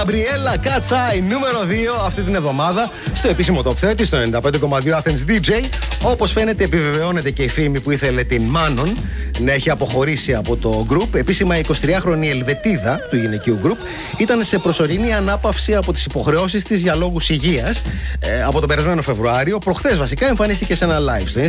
Γκαμπριέλα Κατσάι, νούμερο 2 αυτή την εβδομάδα στο επίσημο Top 30 στο 95,2 Athens DJ. Όπως φαίνεται, επιβεβαιώνεται και η φήμη που ήθελε την Μάνον να έχει αποχωρήσει από το group. Επίσημα, η 23χρονη Ελβετίδα του γυναικείου group ήταν σε προσωρινή ανάπαυση από τις υποχρεώσεις της για λόγους υγείας από τον περασμένο Φεβρουάριο. Προχθές, βασικά, εμφανίστηκε σε ένα live στο